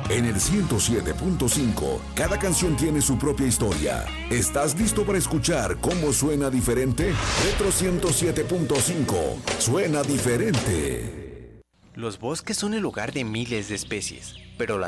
En el 107.5, cada canción tiene su propia historia. ¿Estás listo para escuchar cómo suena diferente? Retro 107.5, suena diferente. Los bosques son el hogar de miles de especies, pero la